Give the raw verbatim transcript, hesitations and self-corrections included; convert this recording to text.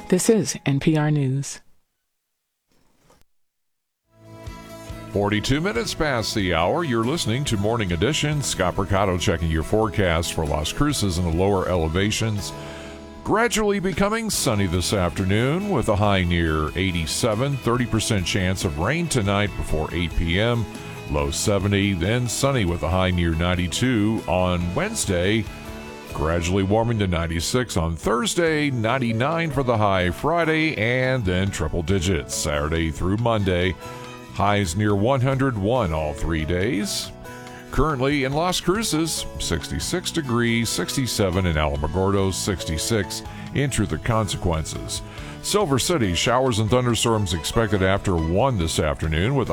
This is N P R News. forty-two minutes past the hour. You're listening to Morning Edition. Scott Mercado checking your forecast for Las Cruces and the lower elevations. Gradually becoming sunny this afternoon with a high near eighty-seven. thirty percent chance of rain tonight before eight p.m. Low seventy. Then sunny with a high near ninety-two on Wednesday. Gradually warming to ninety-six on Thursday, ninety-nine for the high Friday, and then triple digits Saturday through Monday. Highs near one hundred one all three days. Currently in Las Cruces, sixty-six degrees, sixty-seven in Alamogordo, sixty-six in Truth or Consequences. Silver City, showers and thunderstorms expected after one this afternoon with